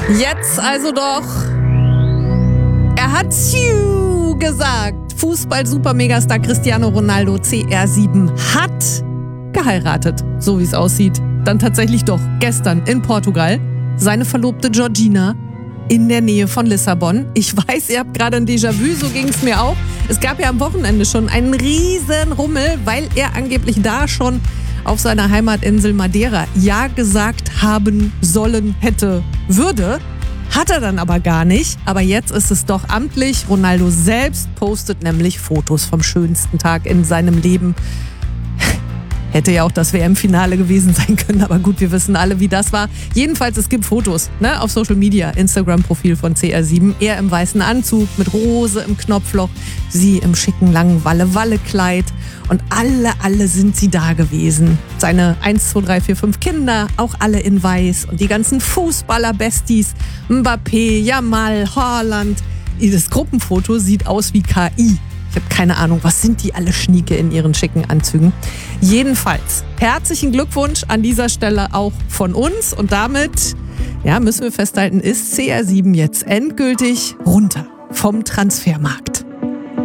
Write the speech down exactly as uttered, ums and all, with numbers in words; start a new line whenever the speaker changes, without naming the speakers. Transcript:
Jetzt also doch. Er hat Siu gesagt. Fußball-Super-Megastar Cristiano Ronaldo C R sieben hat geheiratet, so wie es aussieht. Dann tatsächlich doch gestern in Portugal. Seine Verlobte Georgina in der Nähe von Lissabon. Ich weiß, ihr habt gerade ein Déjà-vu, so ging es mir auch. Es gab ja am Wochenende schon einen riesen Rummel, weil er angeblich da schon auf seiner Heimatinsel Madeira ja gesagt haben sollen, hätte, würde. Hat er dann aber gar nicht. Aber jetzt ist es doch amtlich. Ronaldo selbst postet nämlich Fotos vom schönsten Tag in seinem Leben. Hätte ja auch das W M-Finale gewesen sein können, aber gut, wir wissen alle, wie das war. Jedenfalls, es gibt Fotos, ne, auf Social Media, Instagram-Profil von C R sieben. Er im weißen Anzug mit Rose im Knopfloch, sie im schicken langen Walle-Walle-Kleid. Und alle, alle sind sie da gewesen. Seine eins, zwei, drei, vier, fünf Kinder, auch alle in weiß. Und die ganzen Fußballer-Besties, Mbappé, Jamal, Haaland. Das Gruppenfoto sieht aus wie K I. Ich habe keine Ahnung, was sind die alle Schnieke in ihren schicken Anzügen. Jedenfalls, herzlichen Glückwunsch an dieser Stelle auch von uns. Und damit, ja, müssen wir festhalten, ist C R sieben jetzt endgültig runter vom Transfermarkt.